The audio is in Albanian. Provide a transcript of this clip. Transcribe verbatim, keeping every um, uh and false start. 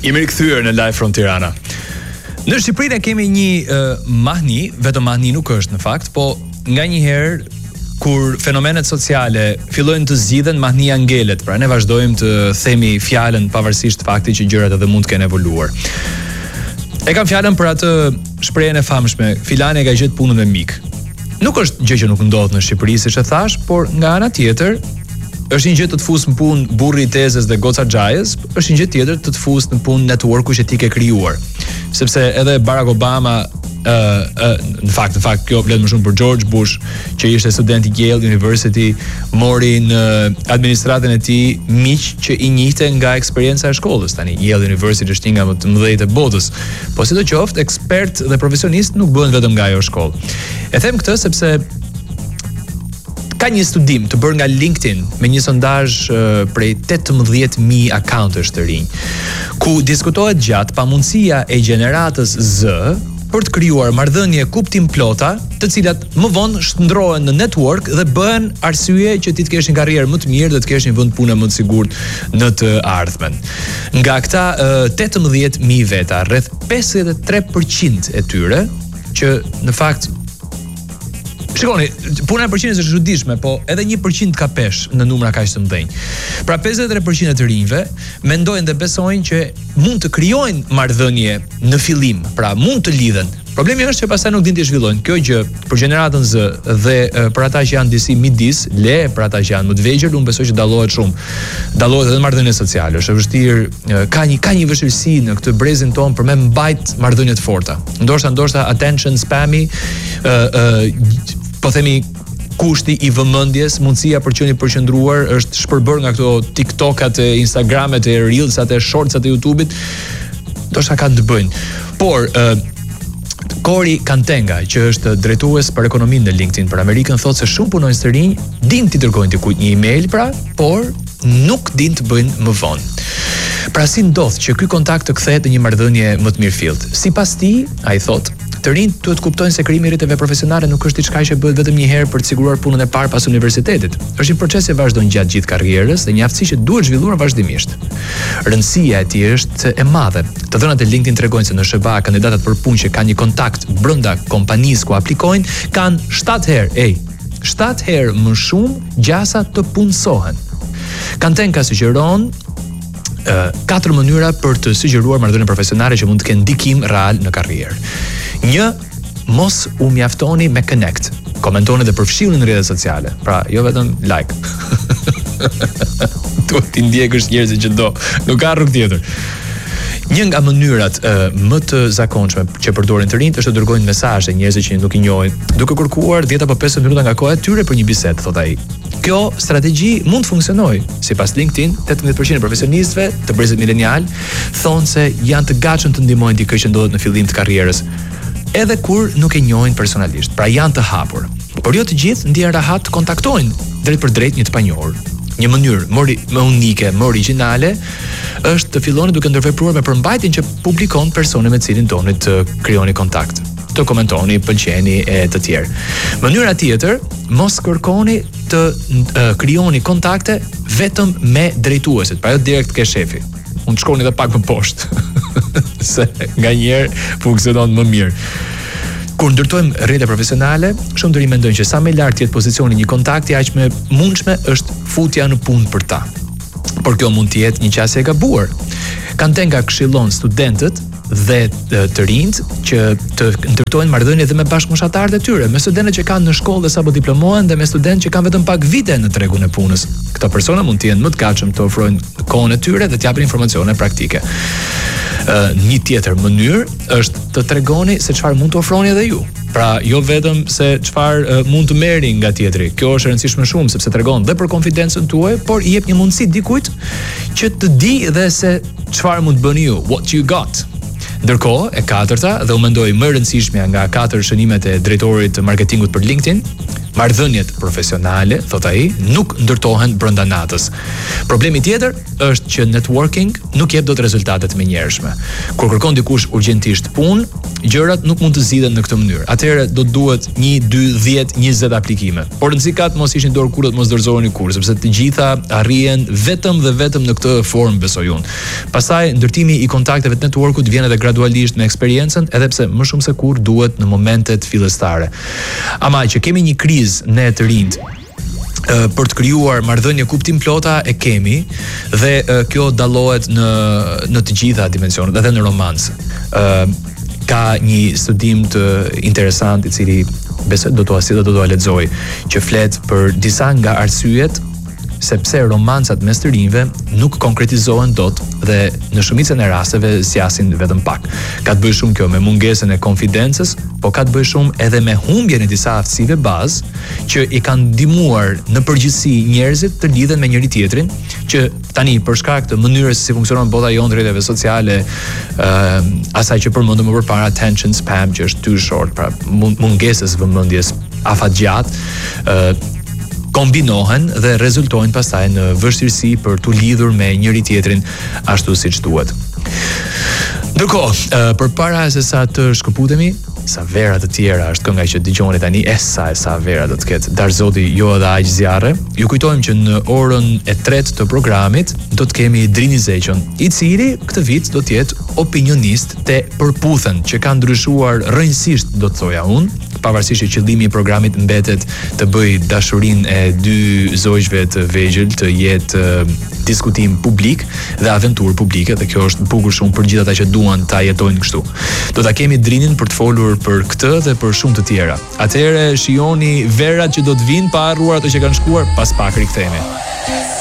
Jemi rikthyer në Live from Tirana. Në Shqipëri ne kemi një uh, mahni, vetëm mahni nuk është në fakt, po nganjëherë kur fenomenet sociale fillojnë të zgjidhen, mahnia ngelet. Pra ne vazhdojmë të themi fjalën pavarësisht faktit që gjërat edhe mund të kenë evoluar. E kam fjalën për atë shprehjen e famshme, filani e ka gjetë punën me mik. Nuk është gjë që nuk ndodh në Shqipëri, siç e thash, por nga ana tjetër është një gjë të të fusë në punë burri i tezës dhe goca xhajës, është një gjë tjetër të të fusë në punë networku që ti ke krijuar. Sepse edhe Barack Obama, ë uh, uh, në fakt, në fakt kjo flet më shumë për George Bush, që ishte student i Yale University, mori në administratën e tij miq që i njihte nga eksperienca e shkollës. Tani Yale University është një nga më të mëdhenjtë e botës. Po sidoqoftë, ekspert dhe profesionist nuk bëhen vetëm nga ajo shkollë. E them këtë sepse ka një studim të bërë nga LinkedIn me një sondazh uh, prej tetëmbëdhjetë mijë akauntesh të rinj, ku diskutohet gjatë pamundësia e gjeneratës Z për të krijuar marrëdhënie kuptim plota, të cilat më vonë shndrohen në network dhe bëhen arsye që ti të kesh një karrierë më të mirë dhe të kesh një vend pune më të sigurt në të ardhmen. Nga këta uh, tetëmbëdhjetë mijë veta, rreth pesëdhjetë e tre përqind e tyre, që në fakt shikoni, puna e përqindjes është çuditshme, po edhe një përqind ka pesh në numra kaq të mëdhenj. Pra pesëdhjetë e tre përqind e të rinjve mendojnë dhe besojnë që mund të krijojnë marrëdhënie në fillim, pra mund të lidhen. Problemi është që pastaj nuk din të zhvillojnë. Kjo gjë për gjeneratën Z dhe e, për ata që janë disi midis, le për ata që janë më të vegjël, unë besoj që dallohet shumë. Dallohet edhe marrëdhënia sociale. Është e vështirë, ka një ka një vështirësi në këtë brezin ton për me mbajt marrëdhënie të forta. Ndoshta ndoshta attention spammi, ë ë po themi kushti i vëmendjes, mundësia për qenë i përqendruar është shpërbër nga këto TikTokat, e Instagramet, e Reelsat, e Shortsat e YouTube-it, ndoshta kanë të bëjnë. Por ë Cory Cantenga, që është drejtues për ekonominë në LinkedIn për Amerikën, thotë se shumë punonjës të rinj din të dërgojnë dikujt një email, pra, por nuk din të bëjnë më vonë. Pra si ndodh që ky kontakt të kthehet në një marrëdhënie më të mirëfillt? Sipas tij, ai thotë, të rinjt duhet kuptojnë se krijimi i rritjeve profesionale nuk është diçka që bëhet vetëm një herë për të siguruar punën e parë pas universitetit. Është një proces që vazhdon gjatë gjithë karrierës dhe një aftësi që duhet zhvilluar vazhdimisht. Rëndësia e tij është e madhe. Të dhënat e LinkedIn tregojnë se në S B A kandidatët për punë që kanë një kontakt brenda kompanisë ku aplikojnë kanë shtatë herë, ej, shtatë herë më shumë gjasa të punësohen. Cantenga sugjeron Uh, katër mënyra për të sugjeruar marrëdhënie profesionale që mund të kenë ndikim real në karrierë. Një, mos u mjaftoni me connect. Komentoni dhe përfshihuni në rrjetet sociale. Pra, jo vetëm like. Duhet t'i ndjekësh njerëzit që do. Nuk ka rrugë tjetër. Një nga mënyrat uh, më të zakonshme që përdorin të rinjt është të dërgojnë mesazhe njerëzve që nuk i njohin, duke kërkuar dhjetë apo pesëdhjetë minuta nga koha e tyre për një bisedë, thot ai. Kjo strategji mund të funksionojë. Sipas LinkedIn, tetëmbëdhjetë përqind e profesionistëve të brezit milenial thonë se janë të gatshëm të ndihmojnë dikë që ndodhet në fillim të karrierës, edhe kur nuk e njohin personalisht. Pra janë të hapur. Por jo të gjithë ndjehen rahat të kontaktojnë drejt për drejt një të panjohur. Një mënyrë më, më unike, më origjinale është të filloni duke ndërvepruar me përmbajtjen që publikon personi me cilin doni të krijoni kontakt, të komentoni, pëlqeni e të tjerë. Mënyra tjetër, mos kërkoni të uh, krijoni kontakte vetëm me drejtuesit, pra jo direkt ke shefi. Mund të shkoni edhe pak më poshtë, se nganjëherë funksionon më mirë. Kur ndërtojmë rrjete profesionale, shumë të rinj mendojnë që sa më lart jetë pozicioni një kontakti, aq më mundshme është futja në punë për ta. Por kjo mund të jetë një qasje e gabuar. Cantenga këshillon studentët dhe të rinjt që të ndërtojnë marrëdhënie edhe me bashkëmoshatarët e tyre, me studentët që kanë në shkollë dhe sapo diplomohen dhe me studentë që kanë vetëm pak vite në tregun e punës. Këto persona mund të jenë më të gatshëm të ofrojnë kohën e tyre dhe të japin informacione praktike. Uh, një tjetër mënyrë është të tregoni se çfarë mund të ofroni edhe ju. Pra, jo vetëm se çfarë uh, mund të merrni nga tjetri. Kjo është e rëndësishme shumë sepse tregon dhe për konfidencën tuaj, por i jep një mundësi dikujt që të di dhe se çfarë mund të bëni ju, what you got. Ndërkohë, e katërta, dhe u mendoj më e rëndësishmja nga katër shënimet e drejtorit të marketingut për LinkedIn, marrëdhëniet profesionale, thot ai, nuk ndërtohen brenda natës. Problemi tjetër është që networking nuk jep dot rezultate të menjëhershme. Kur kërkon dikush urgjentisht punë, gjërat nuk mund të zgjidhen në këtë mënyrë. Atëherë do të duhet një, dy, dhjetë, njëzet aplikime. Por rëndësi ka të mos ishin dorë kurrë, të mos dorëzoheni kurrë, sepse të gjitha arrihen vetëm dhe vetëm në këtë formë, besoj unë. Pastaj ndërtimi i kontakteve të networkut vjen edhe gradualisht me eksperiencën, edhe pse më shumë se kur duhet në momentet fillestare. Ama që kemi një krizë ne të rinjt për të krijuar marrëdhënie kuptim plota e kemi dhe kjo dallohet në në të gjitha dimensionet, edhe në romancë. Ë ka një studim të interesant i cili besoj do t'ua sjell, do t'ua lexoj, që flet për disa nga arsyet sepse romancat mes të rinjve nuk konkretizohen dot dhe në shumicën e rasteve sjasin vetëm pak. Ka të bëjë shumë kjo me mungesën e konfidencës, po ka të bëjë shumë edhe me humbjen e disa aftësive bazë që i kanë ndihmuar në përgjithësi njerëzit të lidhen me njëri tjetrin, që tani për shkak të mënyrës si funksionon bota jonë të rrjeteve sociale, uh, asaj që përmendëm më përpara, attention spam, që është too short, pra mungesës vëmendjes afatgjat, uh, kombinohen dhe rezultojnë pastaj në vështirësi për t'u lidhur me njëri tjetrin ashtu siç duhet. Ndërkohë, përpara se sa të shkëputemi, sa vera të tjera është kënga që dëgjoni tani, e sa e sa vera do të ketë. Darzoti jo edhe aq zjarre. Ju kujtojmë që në orën e tretë të programit do të kemi Drini Zeqon, i cili këtë vit do të jetë opinionist të përputhen, që ka ndryshuar rrënjësisht, do të thoja unë, pavarësisht që qëllimi i programit mbetet të bëj dashurinë e dy zogjve të vegjël të jetë uh, diskutim publik dhe aventurë publike, dhe kjo është bukur shumë për gjithë ata që duan ta jetojnë kështu. Do ta kemi Drinin për të folur për këtë dhe për shumë të tjera. Atëherë shijoni verat që do të vinë pa harruar ato që kanë shkuar, pas pak rikthehemi.